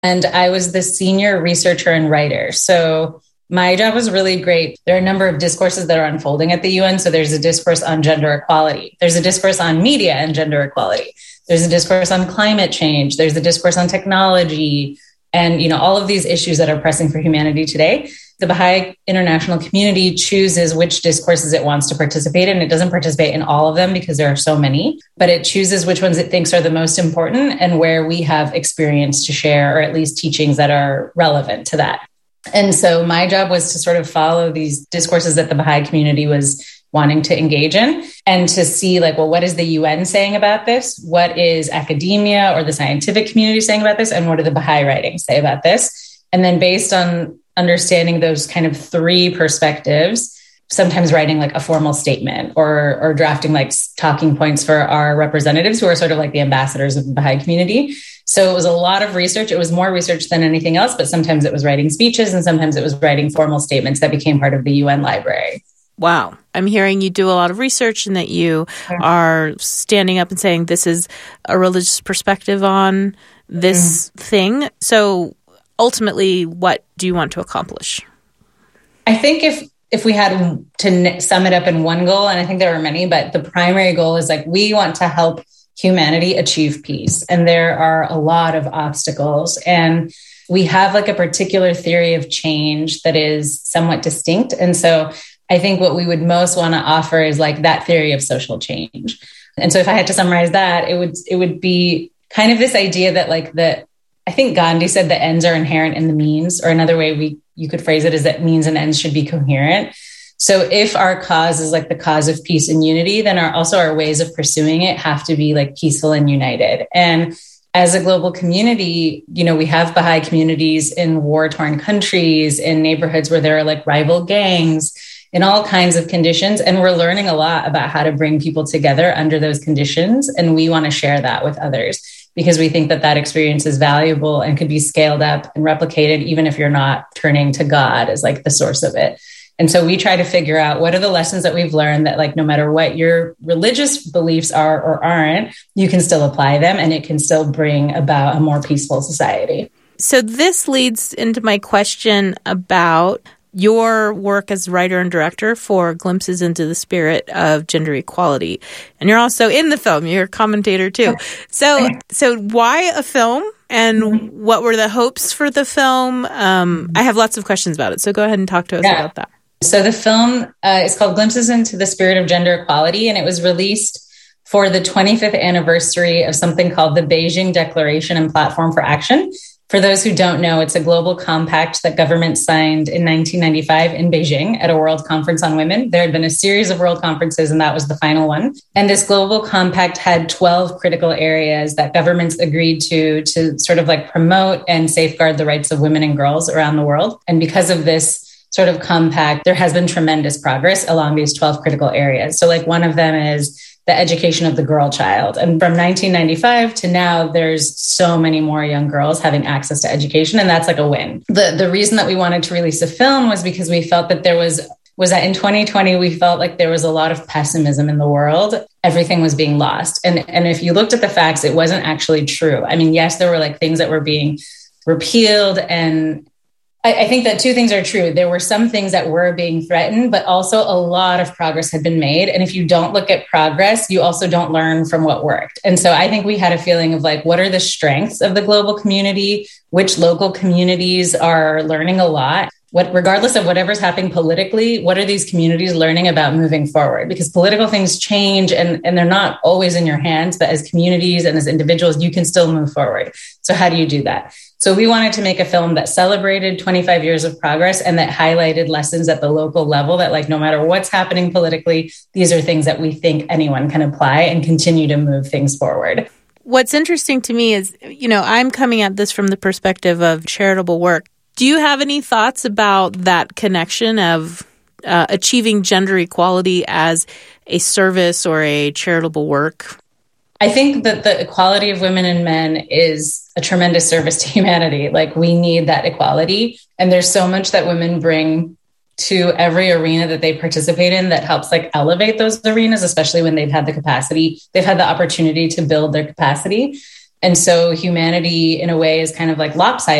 And I was the senior researcher and writer. So my job was really great. There are a number of discourses that are unfolding at the UN. So there's a discourse on gender equality. There's a discourse on media and gender equality. There's a discourse on climate change. There's a discourse on technology and, all of these issues that are pressing for humanity today. The Baha'i international community chooses which discourses it wants to participate in. It doesn't participate in all of them because there are so many, but it chooses which ones it thinks are the most important and where we have experience to share, or at least teachings that are relevant to that. And so my job was to sort of follow these discourses that the Baha'i community was wanting to engage in and to see what is the UN saying about this? What is academia or the scientific community saying about this? And what do the Baha'i writings say about this? And then based on understanding those kind of three perspectives, sometimes writing a formal statement or drafting talking points for our representatives who are sort of like the ambassadors of the Baha'i community. So it was a lot of research. It was more research than anything else, but sometimes it was writing speeches and sometimes it was writing formal statements that became part of the UN library. Wow. I'm hearing you do a lot of research and that you are standing up and saying this is a religious perspective on this thing. So ultimately, what do you want to accomplish? I think if we had to sum it up in one goal, and I think there are many, but the primary goal is we want to help humanity achieve peace. And there are a lot of obstacles. And we have a particular theory of change that is somewhat distinct. And so I think what we would most want to offer is that theory of social change. And so if I had to summarize that, it would be kind of this idea that I think Gandhi said the ends are inherent in the means, or another way you could phrase it is that means and ends should be coherent. So if our cause is the cause of peace and unity, then our ways of pursuing it have to be peaceful and united. And as a global community, we have Baha'i communities in war-torn countries, in neighborhoods where there are rival gangs, in all kinds of conditions. And we're learning a lot about how to bring people together under those conditions. And we want to share that with others because we think that experience is valuable and could be scaled up and replicated, even if you're not turning to God as the source of it. And so we try to figure out what are the lessons that we've learned that no matter what your religious beliefs are or aren't, you can still apply them and it can still bring about a more peaceful society. So this leads into my question about your work as writer and director for Glimpses into the Spirit of Gender Equality. And you're also in the film. You're a commentator too. So why a film? And what were the hopes for the film? I have lots of questions about it. So go ahead and talk to us about that. So the film is called Glimpses into the Spirit of Gender Equality, and it was released for the 25th anniversary of something called the Beijing Declaration and Platform for Action. For those who don't know, it's a global compact that governments signed in 1995 in Beijing at a World Conference on Women. There had been a series of world conferences, and that was the final one. And this global compact had 12 critical areas that governments agreed to sort of promote and safeguard the rights of women and girls around the world. And because of this sort of compact, there has been tremendous progress along these 12 critical areas. So one of them is the education of the girl child. And from 1995 to now, there's so many more young girls having access to education. And that's a win. The reason that we wanted to release a film was because we felt that there was that in 2020, we felt there was a lot of pessimism in the world. Everything was being lost. And if you looked at the facts, it wasn't actually true. I mean, yes, there were things that were being repealed, and I think that two things are true. There were some things that were being threatened, but also a lot of progress had been made. And if you don't look at progress, you also don't learn from what worked. And so I think we had a feeling of what are the strengths of the global community? Which local communities are learning a lot? Regardless of whatever's happening politically, what are these communities learning about moving forward? Because political things change and they're not always in your hands, but as communities and as individuals, you can still move forward. So how do you do that? So we wanted to make a film that celebrated 25 years of progress and that highlighted lessons at the local level that no matter what's happening politically, these are things that we think anyone can apply and continue to move things forward. What's interesting to me is, I'm coming at this from the perspective of charitable work. Do you have any thoughts about that connection of achieving gender equality as a service or a charitable work? I think that the equality of women and men is a tremendous service to humanity. We need that equality. And there's so much that women bring to every arena that they participate in that helps elevate those arenas, especially when they've had the opportunity to build their capacity. And so humanity, in a way, is kind of like lopsided